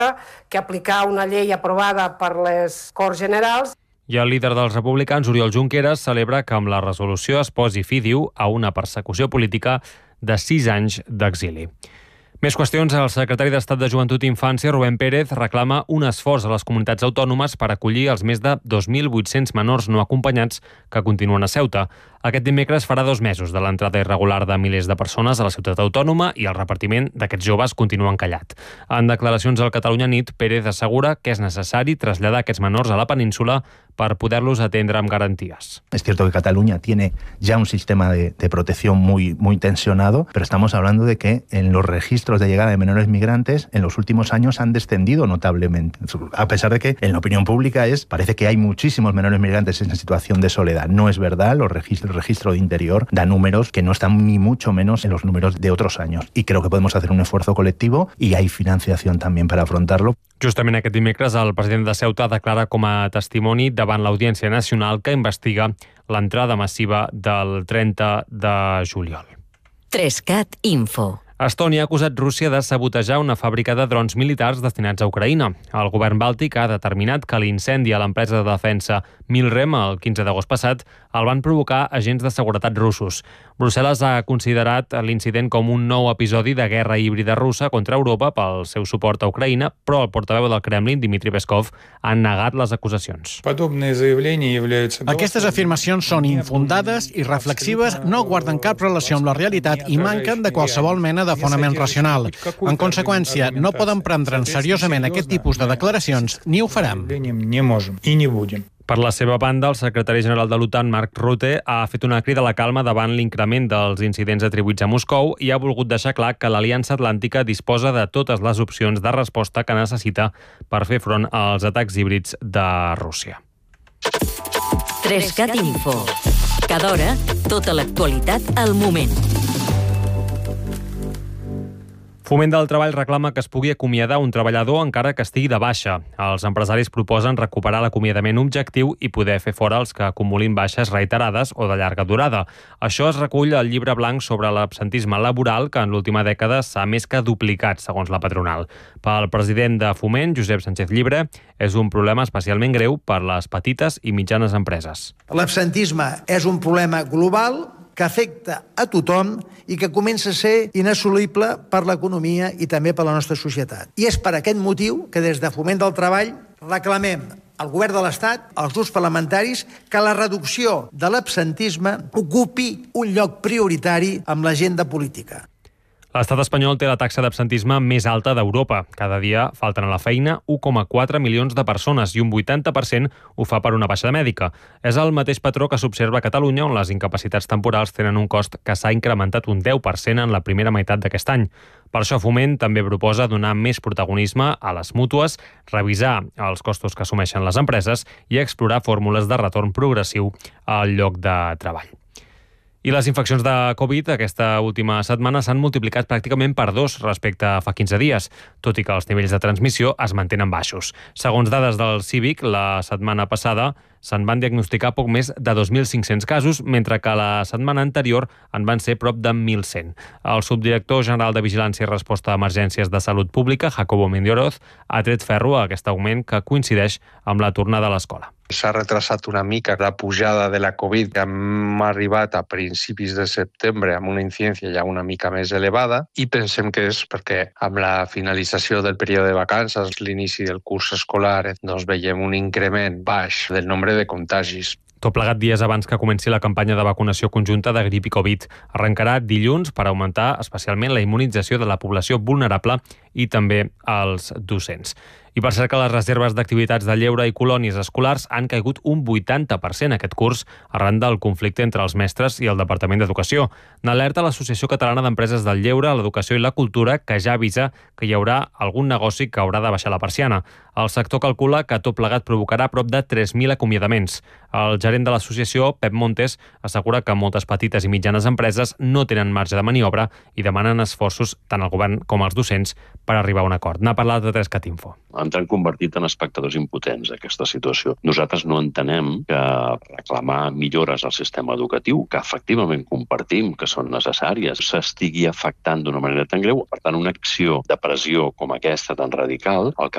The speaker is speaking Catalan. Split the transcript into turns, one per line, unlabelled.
que aplicar una llei aprovada per les Corts Generals.
I el líder dels republicans, Oriol Junqueras, celebra que amb la resolució es posi fi, diu, a una persecució política de 6 anys d'exili. Més qüestions. El secretari d'Estat de Joventut i Infància, Rubén Pérez, reclama un esforç a les comunitats autònomes per acollir els més de 2.800 menors no acompanyats que continuen a Ceuta. Aquest dimecres farà 2 mesos de l'entrada irregular de milers de persones a la ciutat autònoma i el repartiment d'aquests joves continua encallat. En declaracions al Catalunya Nit, Pérez assegura que és necessari traslladar aquests menors a la península para poderlos atender amb garantías.
Es cierto que Cataluña tiene ya un sistema de protección muy tensionado, pero estamos hablando de que en los registros de llegada de menores migrantes en los últimos años han descendido notablemente, a pesar de que en la opinión pública parece que hay muchísimos menores migrantes en situación de soledad. No es verdad, el registro de Interior da números que no están ni mucho menos en los números de otros años, y creo que podemos hacer un esfuerzo colectivo y hay financiación también para afrontarlo.
Justament aquest dimecres el president de Ceuta declara com a testimoni davant l'Audiència Nacional que investiga l'entrada massiva del 30 de juliol.
3CAT Info.
Estònia ha acusat Rússia de sabotejar una fàbrica de drons militars destinats a Ucraïna. El govern bàltic ha determinat que l'incendi a l'empresa de defensa Milrem el 15 d'agost passat el van provocar agents de seguretat russos. Brussel·les ha considerat l'incident com un nou episodi de guerra híbrida russa contra Europa pel seu suport a Ucraïna, però el portaveu del Kremlin, Dmitry Peskov, ha negat les acusacions.
Aquestes afirmacions són infundades i reflexives, no guarden cap relació amb la realitat i manquen de qualsevol mena de fonament racional. En conseqüència, no poden prendre'n seriosament aquest tipus de declaracions, ni ho farem.
Per la seva banda, el secretari general de l'OTAN, Mark Rutte, ha fet una crida a la calma davant l'increment dels incidents atribuïts a Moscou i ha volgut deixar clar que l'Aliança Atlàntica disposa de totes les opcions de resposta que necessita per fer front als atacs híbrids de Rússia.
3CAT Info. Cada hora, tota l'actualitat al moment.
Foment del Treball reclama que es pugui acomiadar un treballador encara que estigui de baixa. Els empresaris proposen recuperar l'acomiadament objectiu i poder fer fora els que acumulin baixes reiterades o de llarga durada. Això es recull al llibre blanc sobre l'absentisme laboral, que en l'última dècada s'ha més que duplicat, segons la patronal. Pel president de Foment, Josep Sánchez Llibre, és un problema especialment greu per les petites i mitjanes empreses.
L'absentisme és un problema global que afecta a tothom i que comença a ser inassolible per l'economia i també per la nostra societat. I és per aquest motiu que des de Foment del Treball reclamem al Govern de l'Estat, als grups parlamentaris, que la reducció de l'absentisme ocupi un lloc prioritari amb l'agenda política.
L'estat espanyol té la taxa d'absentisme més alta d'Europa. Cada dia falten a la feina 1,4 milions de persones i un 80% ho fa per una baixa mèdica. És el mateix patró que s'observa a Catalunya, on les incapacitats temporals tenen un cost que s'ha incrementat un 10% en la primera meitat d'aquest any. Per això Foment també proposa donar més protagonisme a les mútues, revisar els costos que assumeixen les empreses i explorar fórmules de retorn progressiu al lloc de treball. I les infeccions de Covid aquesta última setmana s'han multiplicat pràcticament per 2 respecte a fa 15 dies, tot i que els nivells de transmissió es mantenen baixos. Segons dades del Cívic, la setmana passada se'n van diagnosticar poc més de 2.500 casos, mentre que la setmana anterior en van ser prop de 1.100. El subdirector general de Vigilància i Resposta a Emergències de Salut Pública, Jacobo Mendioroz, ha tret ferro a aquest augment que coincideix amb la tornada a l'escola.
S'ha retrasat una mica la pujada de la Covid. Hem arribat a principis de setembre amb una incidència ja una mica més elevada i pensem que és perquè amb la finalització del període de vacances, l'inici del curs escolar, doncs veiem un increment baix del nombre de contagis.
Tot plegat dies abans que comenci la campanya de vacunació conjunta de grip i Covid. Arrencarà dilluns per augmentar especialment la immunització de la població vulnerable i també els docents. I per cert que les reserves d'activitats de lleure i colònies escolars han caigut un 80% aquest curs arran del conflicte entre els mestres i el Departament d'Educació. N'alerta l'Associació Catalana d'Empreses del Lleure, l'Educació i la Cultura, que ja avisa que hi haurà algun negoci que haurà de baixar la persiana. El sector calcula que tot plegat provocarà prop de 3.000 acomiadaments. El gerent de l'associació, Pep Montes, assegura que moltes petites i mitjanes empreses no tenen marge de maniobra i demanen esforços tant al govern com als docents per arribar a un acord. N'ha parlat de 3cat Info.
Ens han convertit en espectadors impotents, aquesta situació. Nosaltres no entenem que reclamar millores al sistema educatiu, que efectivament compartim que són necessàries, s'estigui afectant d'una manera tan greu. Per tant, una acció de pressió com aquesta tan radical, el que